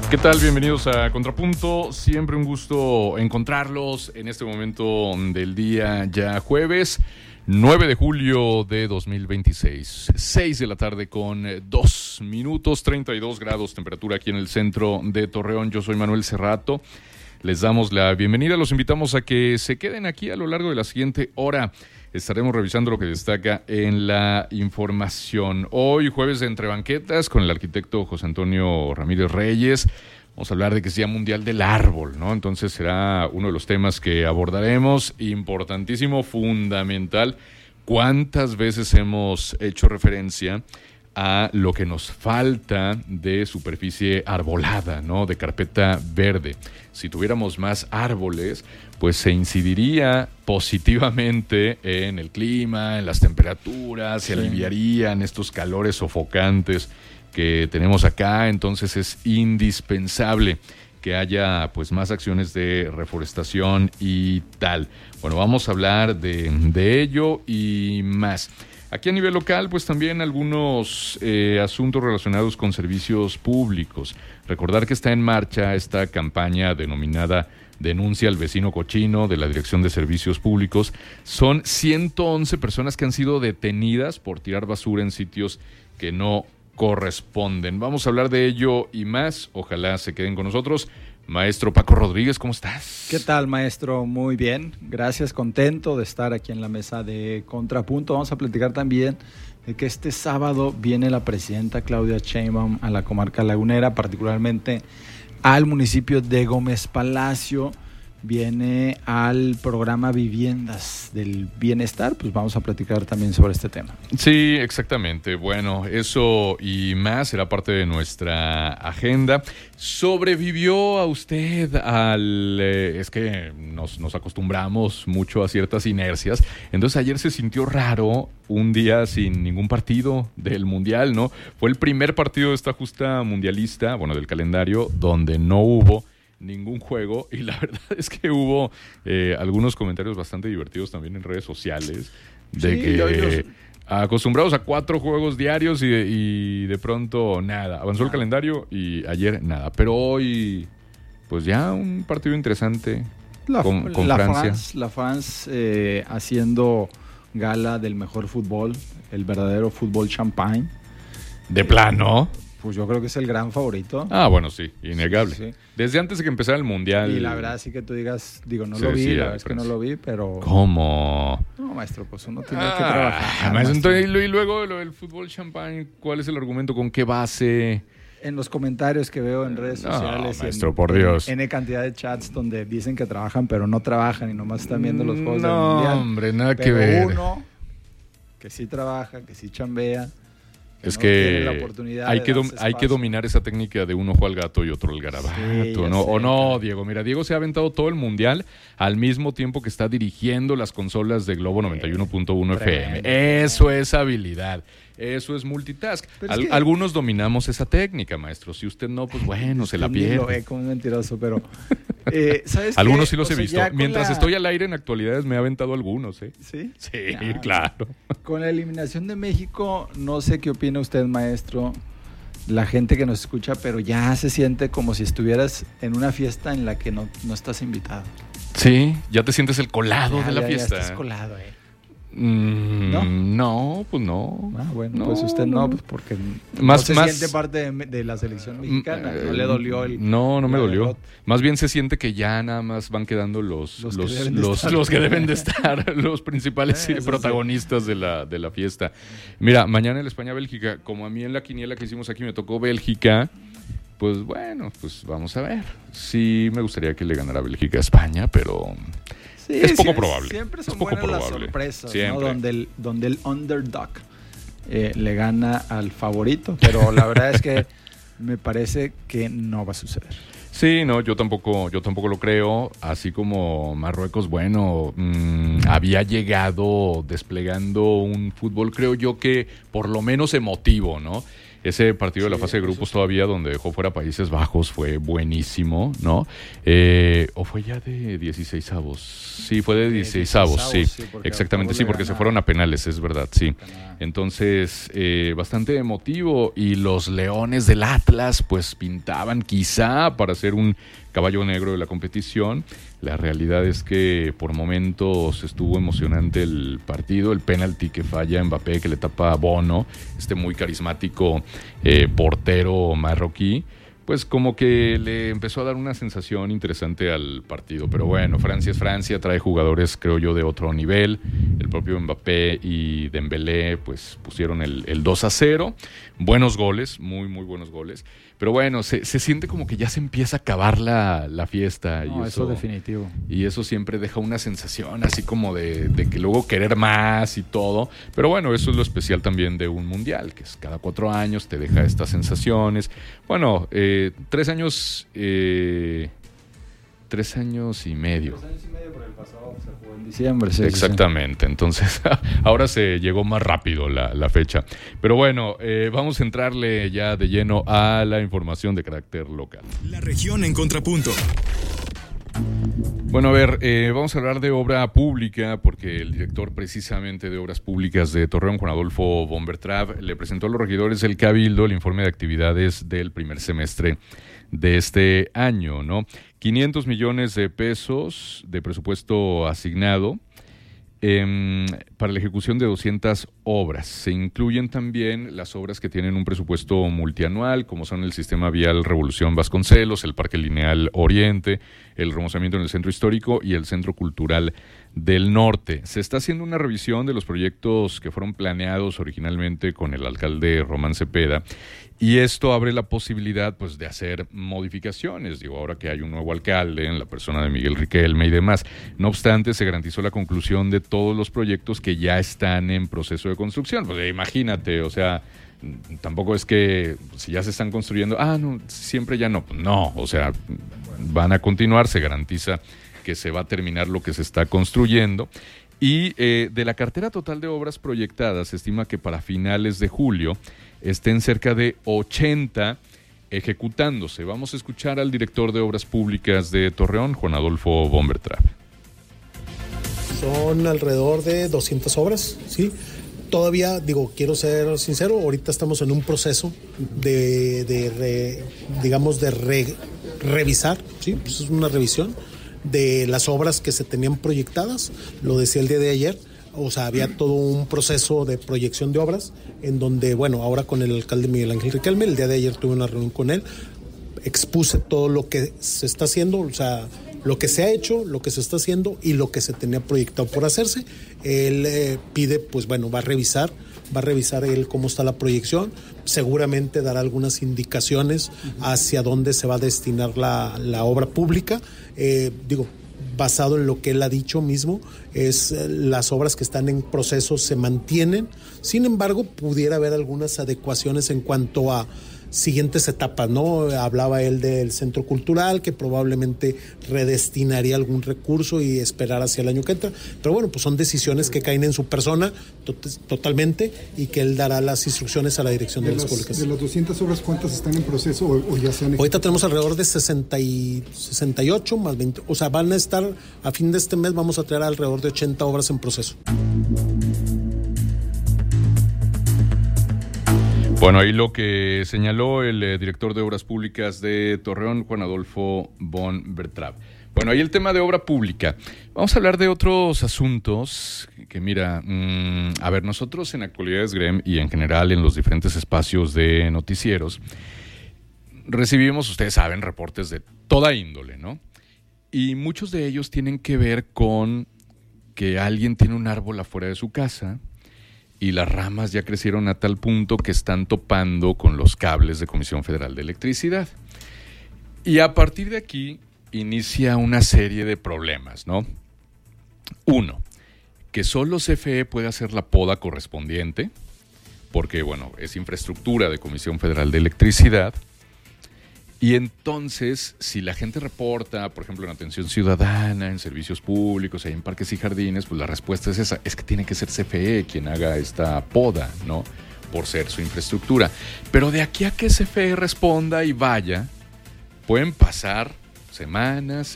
¿Qué tal? Bienvenidos a Contrapunto. Siempre un gusto encontrarlos en este momento del día, ya jueves 9 de julio de 2026, 6 de la tarde con 2 minutos, 32 grados temperatura aquí en el centro de Torreón. Yo soy Manuel Cerrato. Les damos la bienvenida, los invitamos a que se queden aquí a lo largo de la siguiente hora. Estaremos revisando lo que destaca en la información. Hoy, jueves de Entre Banquetas, con el arquitecto José Antonio Ramírez Reyes. Vamos a hablar de que es Día Mundial del Árbol, ¿no? Entonces será uno de los temas que abordaremos. Importantísimo, fundamental. ¿Cuántas veces hemos hecho referencia a lo que nos falta de superficie arbolada, ¿no? De carpeta verde? Si tuviéramos más árboles, pues se incidiría positivamente en el clima, en las temperaturas, se aliviarían estos calores sofocantes que tenemos acá. Entonces es indispensable que haya pues más acciones de reforestación y tal. Bueno, vamos a hablar de ello y más. Aquí a nivel local, pues también algunos asuntos relacionados con servicios públicos. Recordar que está en marcha esta campaña denominada Denuncia al Vecino Cochino de la Dirección de Servicios Públicos. Son 111 personas que han sido detenidas por tirar basura en sitios que no corresponden. Vamos a hablar de ello y más. Ojalá se queden con nosotros. Maestro Paco Rodríguez, ¿cómo estás? ¿Qué tal, maestro? Muy bien, gracias, contento de estar aquí en la mesa de Contrapunto. Vamos a platicar también de que este sábado viene la presidenta Claudia Sheinbaum a la comarca lagunera, particularmente al municipio de Gómez Palacio. Viene al programa Viviendas del Bienestar, pues vamos a platicar también sobre este tema. Sí, exactamente. Bueno, eso y más será parte de nuestra agenda. ¿Sobrevivió a usted es que nos acostumbramos mucho a ciertas inercias? Entonces ayer se sintió raro un día sin ningún partido del Mundial, ¿no? Fue el primer partido de esta justa mundialista, bueno, del calendario, donde no hubo ningún juego, y la verdad es que hubo algunos comentarios bastante divertidos también en redes sociales de sí, que acostumbrados a 4 juegos diarios y de pronto nada, avanzó el calendario y ayer nada, pero hoy pues ya un partido interesante con Francia. La France haciendo gala del mejor fútbol, el verdadero fútbol champagne. ¿De plano? Pues yo creo que es el gran favorito. Ah, bueno, sí, innegable. Sí. Desde antes de que empezara el Mundial. Y la verdad sí que tú digas, no lo vi, la verdad es que no lo vi, pero... ¿Cómo? No, maestro, pues uno tiene que trabajar. Entonces, y luego lo del fútbol champán, ¿cuál es el argumento? ¿Con qué base? En los comentarios que veo en redes sociales, maestro, por Dios. En cantidad de chats donde dicen que trabajan, pero no trabajan y nomás están viendo los juegos del Mundial. No, hombre, nada pero que ver. Uno que sí trabaja, que sí chambea, es no que la oportunidad hay que dominar esa técnica de un ojo al gato y otro al garabato, sí, ¿no? Sé, o no, Diego. Mira, Diego se ha aventado todo el Mundial al mismo tiempo que está dirigiendo las consolas de Globo 91.1 FM. Eso es habilidad. Eso es multitask. Algunos dominamos esa técnica, maestro. Si usted no, pues bueno, se la pierde. Lo ve como un mentiroso, pero... ¿sabes algunos qué? Sí los he visto. Mientras estoy al aire en actualidades me he aventado algunos, ¿eh? ¿Sí? Sí, claro. Con la eliminación de México, no sé qué opina usted, maestro, la gente que nos escucha, pero ya se siente como si estuvieras en una fiesta en la que no estás invitado. Sí, ya te sientes el colado de la fiesta. Ya estás colado, No, pues no. Ah, bueno, no, pues usted no, pues porque más siente parte de la selección mexicana, no le dolió No me dolió. Más bien se siente que ya nada más van quedando los que deben de estar, los principales protagonistas de la fiesta. Mira, mañana el España-Bélgica, como a mí en la quiniela que hicimos aquí me tocó Bélgica, pues bueno, pues vamos a ver. Sí me gustaría que le ganara Bélgica a España, pero... Sí, es poco probable. Siempre son poco buenas las sorpresas, ¿no? Donde el underdog le gana al favorito, pero la verdad es que me parece que no va a suceder. Sí, no, yo tampoco lo creo. Así como Marruecos, bueno, había llegado desplegando un fútbol, creo yo que por lo menos emotivo, ¿no? Ese partido de la fase de grupos todavía, donde dejó fuera Países Bajos, fue buenísimo, ¿no? ¿O fue ya de 16avos? Sí, fue de 16avos, sí. Exactamente, sí, porque se fueron a penales, es verdad, sí. Entonces, bastante emotivo. Y los Leones del Atlas, pues pintaban quizá para ser un caballo negro de la competición. La realidad es que por momentos estuvo emocionante el partido, el penalti que falla Mbappé, que le tapa a Bono, muy carismático portero marroquí, pues como que le empezó a dar una sensación interesante al partido. Pero bueno, Francia es Francia, trae jugadores, creo yo, de otro nivel. El propio Mbappé y Dembélé pues pusieron el 2-0. Buenos goles, muy muy buenos goles. Pero bueno, se siente como que ya se empieza a acabar la fiesta. No, y eso definitivo. Y eso siempre deja una sensación así como de que luego querer más y todo. Pero bueno, eso es lo especial también de un mundial, que es cada 4 años te deja estas sensaciones. Bueno, 3 años... 3 años y medio. 3 años y medio, pero el pasado se jugó en diciembre. Sí, exactamente, sí. Entonces ahora se llegó más rápido la fecha. Pero bueno, vamos a entrarle ya de lleno a la información de carácter local. La región en contrapunto. Bueno, a ver, vamos a hablar de obra pública, porque el director precisamente de Obras Públicas de Torreón, Juan Adolfo Bombertrav, le presentó a los regidores del Cabildo el informe de actividades del primer semestre de este año, ¿no? 500 millones de pesos de presupuesto asignado para la ejecución de 200 obras. Se incluyen también las obras que tienen un presupuesto multianual, como son el Sistema Vial Revolución Vasconcelos, el Parque Lineal Oriente, el remozamiento en el Centro Histórico y el Centro Cultural del Norte. Se está haciendo una revisión de los proyectos que fueron planeados originalmente con el alcalde Román Cepeda, y esto abre la posibilidad pues de hacer modificaciones, ahora que hay un nuevo alcalde en la persona de Miguel Riquelme y demás. No obstante, se garantizó la conclusión de todos los proyectos que ya están en proceso de construcción. Pues imagínate, o sea, tampoco es que si ya se están construyendo, no, siempre ya no. No, o sea, van a continuar, se garantiza que se va a terminar lo que se está construyendo. Y de la cartera total de obras proyectadas, se estima que para finales de julio estén cerca de 80 ejecutándose. Vamos a escuchar al director de Obras Públicas de Torreón, Juan Adolfo Bombertrav. Son alrededor de 200 obras, ¿sí? Todavía, quiero ser sincero, ahorita estamos en un proceso de revisar, ¿sí? Pues es una revisión de las obras que se tenían proyectadas, lo decía el día de ayer. O sea, había todo un proceso de proyección de obras en donde, ahora con el alcalde Miguel Ángel Riquelme, el día de ayer tuve una reunión con él, expuse todo lo que se está haciendo, o sea, lo que se ha hecho, lo que se está haciendo y lo que se tenía proyectado por hacerse. Él pide, va a revisar él cómo está la proyección, seguramente dará algunas indicaciones hacia dónde se va a destinar la obra pública, basado en lo que él ha dicho mismo, las obras que están en proceso se mantienen. Sin embargo, pudiera haber algunas adecuaciones en cuanto a siguientes etapas, ¿no? Hablaba él del centro cultural, que probablemente redestinaría algún recurso y esperar hacia el año que entra. Pero pues son decisiones que caen en su persona totalmente, y que él dará las instrucciones a la dirección de las públicas. De las 200 obras, ¿cuántas están en proceso o ya se han ejecutado? Ahorita tenemos alrededor de 68 más 20, o sea, van a estar, a fin de este mes vamos a tener alrededor de 80 obras en proceso. Bueno, ahí lo que señaló el director de Obras Públicas de Torreón, Juan Adolfo Bombertrav. Bueno, ahí el tema de obra pública. Vamos a hablar de otros asuntos que mira, a ver, nosotros en Actualidades GREM y en general en los diferentes espacios de noticieros recibimos, ustedes saben, reportes de toda índole, ¿no? Y muchos de ellos tienen que ver con que alguien tiene un árbol afuera de su casa y las ramas ya crecieron a tal punto que están topando con los cables de Comisión Federal de Electricidad. Y a partir de aquí inicia una serie de problemas, ¿no? Uno, que solo CFE puede hacer la poda correspondiente, porque, es infraestructura de Comisión Federal de Electricidad. Y entonces, si la gente reporta, por ejemplo, en atención ciudadana, en servicios públicos, ahí en parques y jardines, pues la respuesta es esa, es que tiene que ser CFE quien haga esta poda, ¿no? por ser su infraestructura. Pero de aquí a que CFE responda y vaya, pueden pasar semanas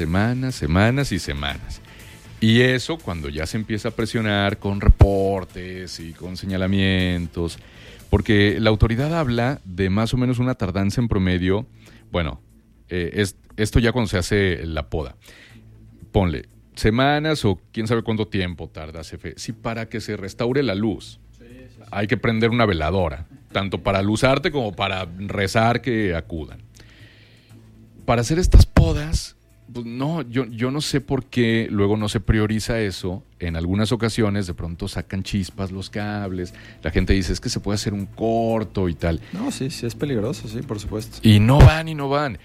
y semanas. Y eso cuando ya se empieza a presionar con reportes y con señalamientos, porque la autoridad habla de más o menos una tardanza en promedio, bueno, esto ya cuando se hace la poda, ponle semanas o quién sabe cuánto tiempo tarda CFE. Si para que se restaure la luz hay que prender una veladora, tanto para luzarte como para rezar que acudan. Para hacer estas podas, pues no, yo no sé por qué luego no se prioriza eso. En algunas ocasiones de pronto sacan chispas los cables, la gente dice es que se puede hacer un corto y tal. No, sí es peligroso, sí, por supuesto. Y no van.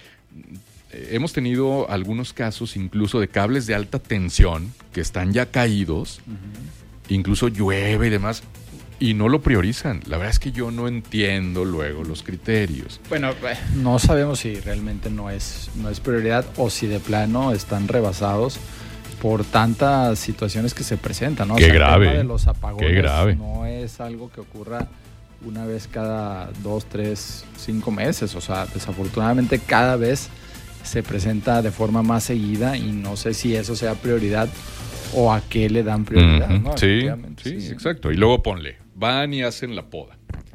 Hemos tenido algunos casos incluso de cables de alta tensión que están ya caídos, incluso llueve y demás, y no lo priorizan. La verdad es que yo no entiendo luego los criterios. Bueno, no sabemos si realmente no es prioridad o si de plano están rebasados por tantas situaciones que se presentan, ¿no? Qué grave. El tema de los apagones Qué grave. no es algo que ocurra una vez cada 2, 3, 5 meses. O sea, desafortunadamente cada vez se presenta de forma más seguida y no sé si eso sea prioridad o a qué le dan prioridad, ¿no? Sí, exacto. Y luego van y hacen la poda.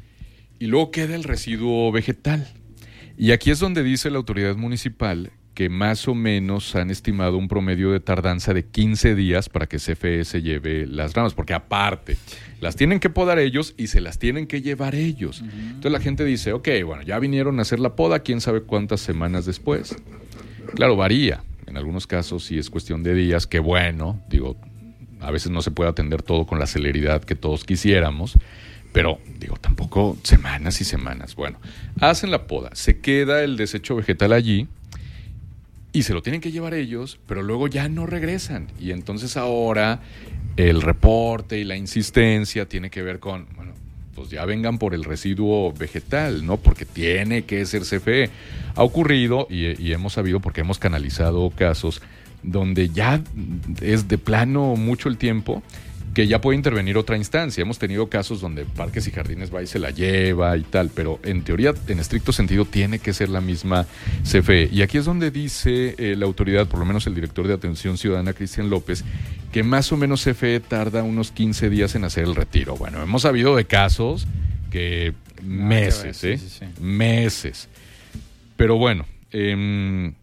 Y luego queda el residuo vegetal. Y aquí es donde dice la autoridad municipal que más o menos han estimado un promedio de tardanza de 15 días para que CFE se lleve las ramas, porque aparte, las tienen que podar ellos y se las tienen que llevar ellos. Entonces la gente dice, ok, bueno, ya vinieron a hacer la poda, quién sabe cuántas semanas después. Claro, varía. En algunos casos sí es cuestión de días, que bueno, digo, a veces no se puede atender todo con la celeridad que todos quisiéramos, pero digo, tampoco semanas y semanas. Bueno, hacen la poda, se queda el desecho vegetal allí y se lo tienen que llevar ellos, pero luego ya no regresan. Y entonces ahora el reporte y la insistencia tiene que ver con, bueno, pues ya vengan por el residuo vegetal, ¿no? Porque tiene que ser CFE. Ha ocurrido y hemos sabido, porque hemos canalizado casos donde ya es de plano mucho el tiempo, que ya puede intervenir otra instancia. Hemos tenido casos donde Parques y Jardines va y se la lleva y tal, pero en teoría, en estricto sentido, tiene que ser la misma CFE. Y aquí es donde dice la autoridad, por lo menos el director de Atención Ciudadana, Cristian López, que más o menos CFE tarda unos 15 días en hacer el retiro. Bueno, hemos sabido de casos que meses, meses. Pero bueno, en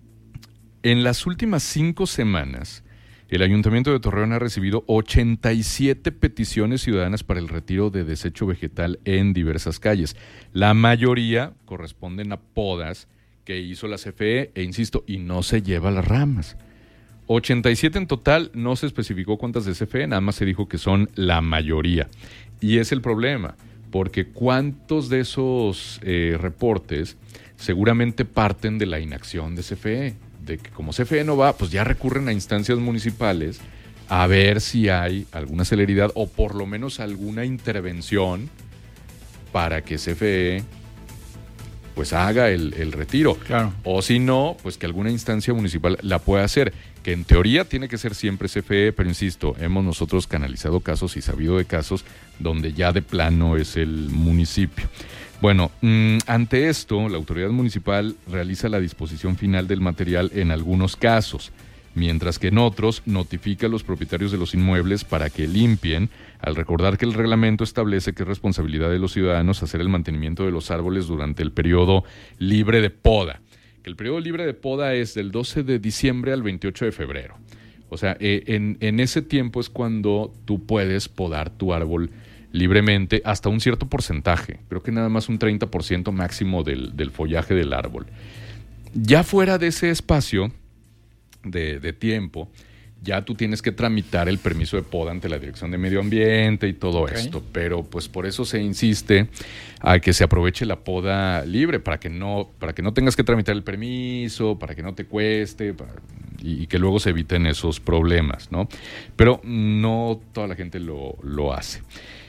las últimas 5 semanas, el Ayuntamiento de Torreón ha recibido 87 peticiones ciudadanas para el retiro de desecho vegetal en diversas calles. La mayoría corresponden a podas que hizo la CFE e insisto, y no se lleva las ramas. 87 en total, no se especificó cuántas de CFE, nada más se dijo que son la mayoría. Y es el problema, porque cuántos de esos reportes seguramente parten de la inacción de CFE. De que como CFE no va, pues ya recurren a instancias municipales a ver si hay alguna celeridad o por lo menos alguna intervención para que CFE pues haga el retiro. Claro. O si no, pues que alguna instancia municipal la pueda hacer, que en teoría tiene que ser siempre CFE, pero insisto, hemos nosotros canalizado casos y sabido de casos donde ya de plano es el municipio. Bueno, ante esto, la autoridad municipal realiza la disposición final del material en algunos casos, mientras que en otros notifica a los propietarios de los inmuebles para que limpien, al recordar que el reglamento establece que es responsabilidad de los ciudadanos hacer el mantenimiento de los árboles durante el periodo libre de poda. Que el periodo libre de poda es del 12 de diciembre al 28 de febrero. O sea, en ese tiempo es cuando tú puedes podar tu árbol libremente hasta un cierto porcentaje, creo que nada más un 30% máximo del follaje del árbol. Ya fuera de ese espacio de tiempo, ya tú tienes que tramitar el permiso de poda ante la Dirección de Medio Ambiente y todo esto, pero pues por eso se insiste a que se aproveche la poda libre, para que no tengas que tramitar el permiso, para que no te cueste, y que luego se eviten esos problemas, ¿no? Pero no toda la gente lo hace.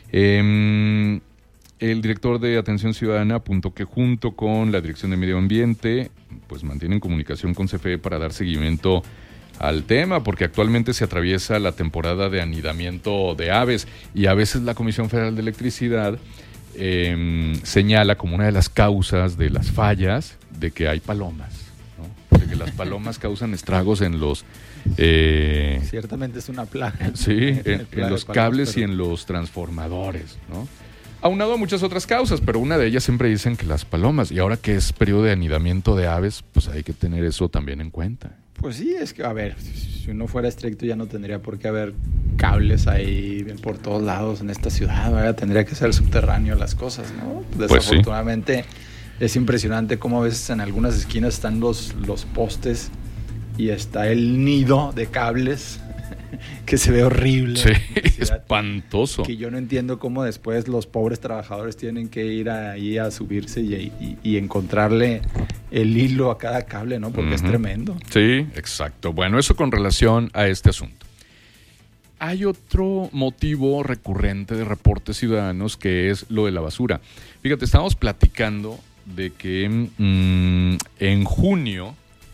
El director de Atención Ciudadana apuntó que junto con la Dirección de Medio Ambiente pues mantienen comunicación con CFE para dar seguimiento al tema, porque actualmente se atraviesa la temporada de anidamiento de aves y a veces la Comisión Federal de Electricidad señala como una de las causas de las fallas de que hay palomas, ¿no? De que las palomas causan estragos en los... Ciertamente es una plaga. Sí, en los cables y en los transformadores, ¿no? Aunado a muchas otras causas, pero una de ellas siempre dicen que las palomas, y ahora que es periodo de anidamiento de aves, pues hay que tener eso también en cuenta. Pues sí, es que, a ver, si uno fuera estricto ya no tendría por qué haber cables ahí por todos lados en esta ciudad, ¿verdad? Tendría que ser subterráneo las cosas, ¿no? Desafortunadamente es impresionante cómo a veces en algunas esquinas están los postes y está el nido de cables que se ve horrible. Sí, espantoso. Que yo no entiendo cómo después los pobres trabajadores tienen que ir ahí a subirse y encontrarle el hilo a cada cable, ¿no? Porque es tremendo. Sí, exacto. Bueno, eso con relación a este asunto. Hay otro motivo recurrente de reportes ciudadanos que es lo de la basura. Fíjate, estábamos platicando de que en junio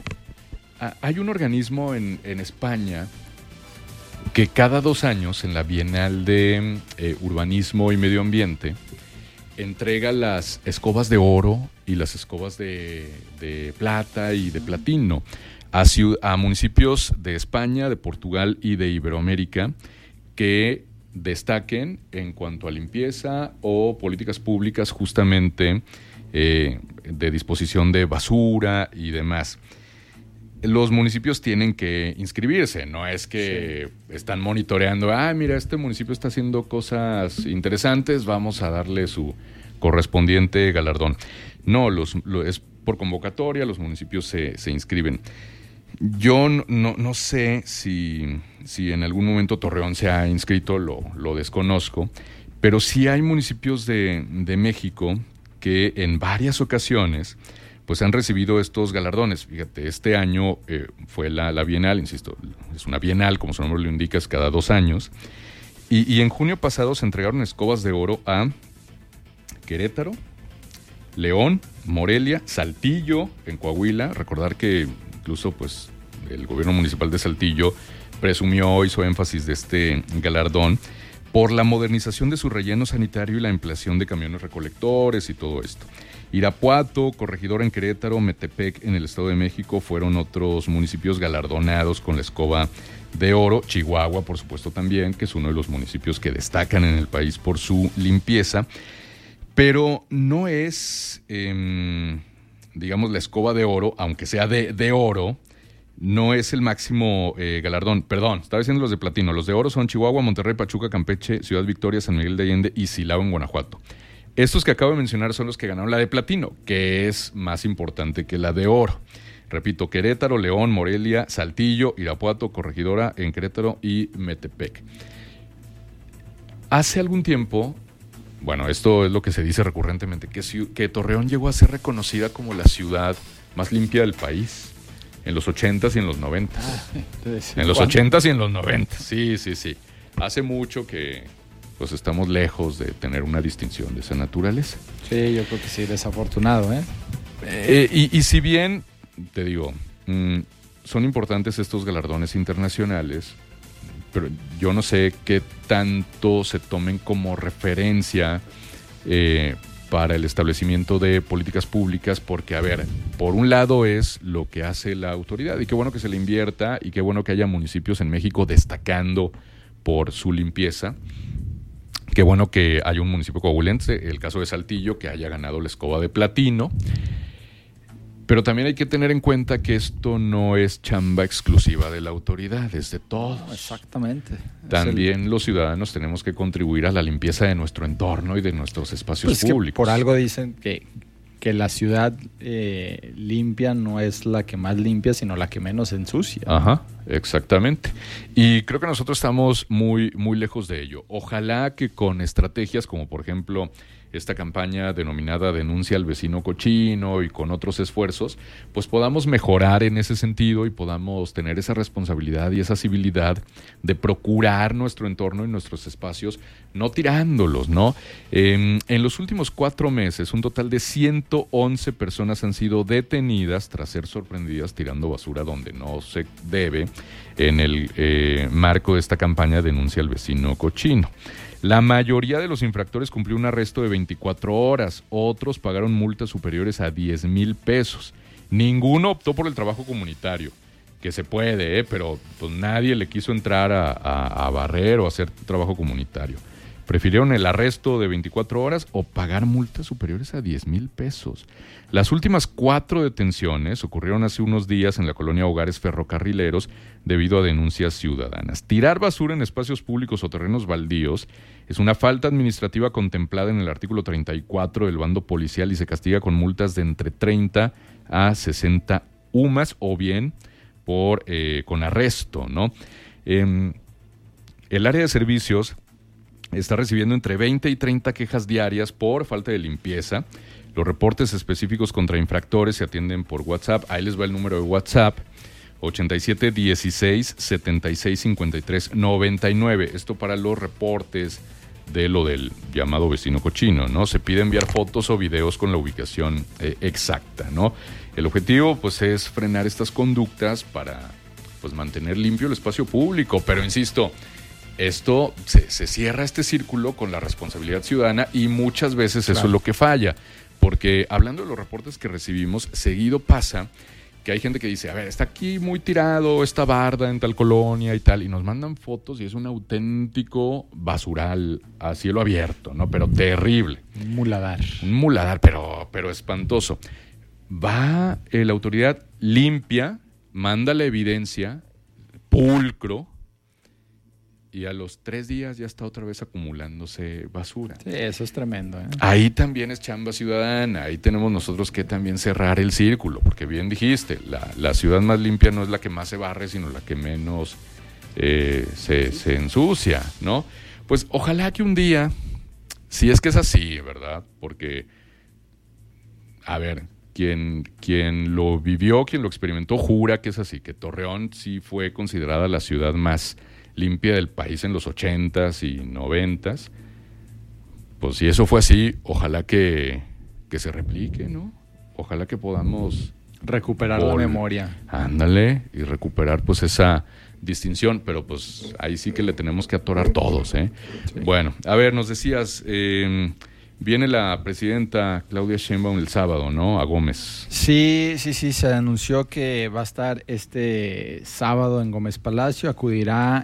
hay un organismo en España que cada 2 años en la Bienal de Urbanismo y Medio Ambiente entrega las escobas de oro y las escobas de plata y de platino a municipios de España, de Portugal y de Iberoamérica que destaquen en cuanto a limpieza o políticas públicas justamente de disposición de basura y demás. Los municipios tienen que inscribirse, no es que están monitoreando, mira, este municipio está haciendo cosas interesantes, vamos a darle su correspondiente galardón. No, es por convocatoria, los municipios se inscriben. Yo no sé si en algún momento Torreón se ha inscrito, lo desconozco, pero sí hay municipios de México que en varias ocasiones pues han recibido estos galardones. Fíjate, este año fue la Bienal, insisto, es una Bienal, como su nombre lo indica, es cada 2 años. Y en junio pasado se entregaron escobas de oro a Querétaro, León, Morelia, Saltillo, en Coahuila. Recordar que incluso pues el gobierno municipal de Saltillo hizo énfasis de este galardón por la modernización de su relleno sanitario y la ampliación de camiones recolectores y todo esto. Irapuato, Corregidora en Querétaro, Metepec en el Estado de México fueron otros municipios galardonados con la escoba de oro. Chihuahua, por supuesto, también, que es uno de los municipios que destacan en el país por su limpieza. Pero no es, digamos, la escoba de oro, aunque sea de oro, no es el máximo galardón. Perdón, estaba diciendo los de platino. Los de oro son Chihuahua, Monterrey, Pachuca, Campeche, Ciudad Victoria, San Miguel de Allende y Silao en Guanajuato. Estos que acabo de mencionar son los que ganaron la de platino, que es más importante que la de oro. Repito, Querétaro, León, Morelia, Saltillo, Irapuato, Corregidora en Querétaro y Metepec. Hace algún tiempo, bueno, esto es lo que se dice recurrentemente, que Torreón llegó a ser reconocida como la ciudad más limpia del país en los 80s y en los 90s. En los 80s y en los 90s, sí. Hace mucho que pues estamos lejos de tener una distinción de esa naturaleza. Sí, yo creo que sí, desafortunado, y si bien, te digo, son importantes estos galardones internacionales, pero yo no sé qué tanto se tomen como referencia para el establecimiento de políticas públicas, porque, a ver, por un lado es lo que hace la autoridad, y qué bueno que se le invierta, y qué bueno que haya municipios en México destacando por su limpieza. Qué bueno que haya un municipio coahuilense, el caso de Saltillo, que haya ganado la escoba de platino. Pero también hay que tener en cuenta que esto no es chamba exclusiva de la autoridad, es de todos. No, exactamente. También los ciudadanos tenemos que contribuir a la limpieza de nuestro entorno y de nuestros espacios públicos. Por algo dicen que la ciudad limpia no es la que más limpia, sino la que menos ensucia. Ajá, exactamente. Y creo que nosotros estamos muy, muy lejos de ello. Ojalá que con estrategias como, por ejemplo, esta campaña denominada Denuncia al Vecino Cochino y con otros esfuerzos, pues podamos mejorar en ese sentido y podamos tener esa responsabilidad y esa civilidad de procurar nuestro entorno y nuestros espacios, no tirándolos, ¿no? En los últimos 4 meses, un total de 111 personas han sido detenidas tras ser sorprendidas tirando basura donde no se debe en el marco de esta campaña Denuncia al Vecino Cochino. La mayoría de los infractores cumplió un arresto de 24 horas, otros pagaron multas superiores a 10,000 pesos. Ninguno optó por el trabajo comunitario, que se puede, pero pues nadie le quiso entrar a barrer o hacer trabajo comunitario. Prefirieron el arresto de 24 horas o pagar multas superiores a 10,000 pesos. Las últimas 4 detenciones ocurrieron hace unos días en la colonia Hogares Ferrocarrileros debido a denuncias ciudadanas. Tirar basura en espacios públicos o terrenos baldíos es una falta administrativa contemplada en el artículo 34 del bando policial y se castiga con multas de entre 30 a 60 UMAS o bien con arresto, ¿no? El área de servicios está recibiendo entre 20 y 30 quejas diarias por falta de limpieza. Los reportes específicos contra infractores se atienden por WhatsApp. Ahí les va el número de WhatsApp: 87 16 76 53 99. Esto para los reportes de lo del llamado vecino cochino, ¿no? Se pide enviar fotos o videos con la ubicación exacta, ¿no? El objetivo, pues, es frenar estas conductas para, pues, mantener limpio el espacio público. Pero, insisto, esto se cierra este círculo con la responsabilidad ciudadana y muchas veces eso es lo que falla. Porque hablando de los reportes que recibimos, seguido pasa que hay gente que dice, a ver, está aquí muy tirado esta barda en tal colonia y tal, y nos mandan fotos y es un auténtico basural a cielo abierto, ¿no? Pero terrible. Un muladar, pero espantoso. Va la autoridad limpia, manda la evidencia, pulcro, y a los 3 días ya está otra vez acumulándose basura. Sí, eso es tremendo, ¿eh? Ahí también es chamba ciudadana, ahí tenemos nosotros que también cerrar el círculo, porque bien dijiste, la ciudad más limpia no es la que más se barre, sino la que menos se ensucia, ¿no? Pues ojalá que un día, si es que es así, ¿verdad? Porque, a ver, quien lo vivió, quien lo experimentó, jura que es así, que Torreón sí fue considerada la ciudad más limpia del país en los 80s y 90s. Pues si eso fue así, ojalá que se replique, ¿no? Ojalá que podamos recuperar la memoria. Ándale, y recuperar pues esa distinción, pero pues ahí sí que le tenemos que atorar todos, ¿eh? Sí. Bueno, a ver, nos decías, viene la presidenta Claudia Sheinbaum el sábado, ¿no? A Gómez. Sí, se anunció que va a estar este sábado en Gómez Palacio, acudirá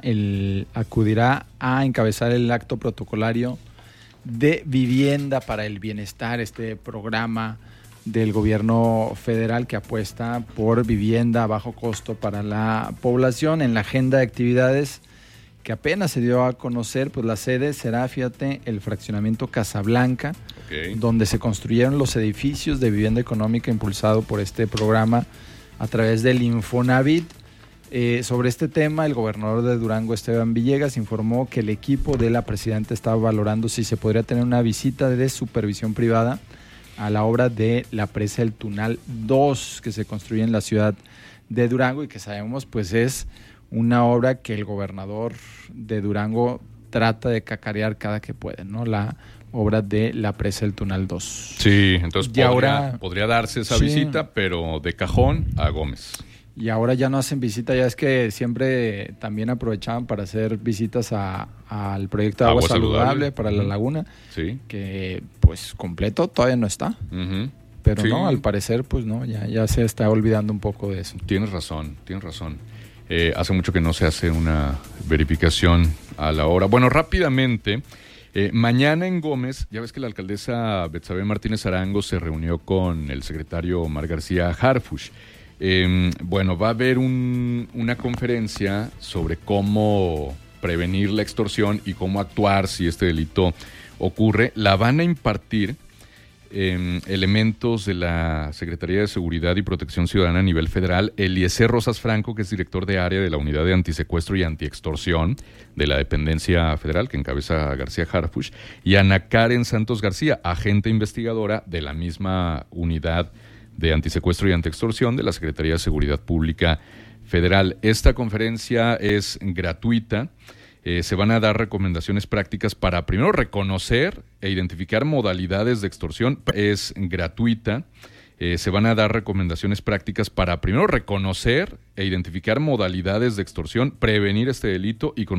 a encabezar el acto protocolario de Vivienda para el Bienestar, este programa del gobierno federal que apuesta por vivienda a bajo costo para la población. En la agenda de actividades que apenas se dio a conocer, pues la sede será, fíjate, el fraccionamiento Casablanca, donde se construyeron los edificios de vivienda económica impulsado por este programa a través del Infonavit. Sobre este tema, el gobernador de Durango, Esteban Villegas, informó que el equipo de la presidenta estaba valorando si se podría tener una visita de supervisión privada a la obra de la presa El Tunal 2, que se construye en la ciudad de Durango y que sabemos pues es una obra que el gobernador de Durango trata de cacarear cada que puede, ¿no? La obra de la presa El Tunal 2. Sí, entonces podría darse esa visita, pero de cajón a Gómez. Y ahora ya no hacen visita, ya es que siempre también aprovechaban para hacer visitas al proyecto de agua saludable para la laguna, sí, que pues completo todavía no está. Uh-huh. Pero sí, no, al parecer pues no, ya se está olvidando un poco de eso. Tienes razón. Hace mucho que no se hace una verificación a la hora. Bueno, rápidamente, mañana en Gómez, ya ves que la alcaldesa Betsabe Martínez Arango se reunió con el secretario Omar García Harfuch. Bueno, va a haber una conferencia sobre cómo prevenir la extorsión y cómo actuar si este delito ocurre. La van a impartir elementos de la Secretaría de Seguridad y Protección Ciudadana a nivel federal, Eliezer Rosas Franco, que es director de área de la Unidad de Antisecuestro y Antiextorsión de la dependencia federal, que encabeza García Harfuch, y Ana Karen Santos García, agente investigadora de la misma Unidad de Antisecuestro y Antiextorsión de la Secretaría de Seguridad Pública Federal. Esta conferencia es gratuita. Se van a dar recomendaciones prácticas para primero reconocer e identificar modalidades de extorsión. Es gratuita. se van a dar recomendaciones prácticas para primero reconocer e identificar modalidades de extorsión, prevenir este delito y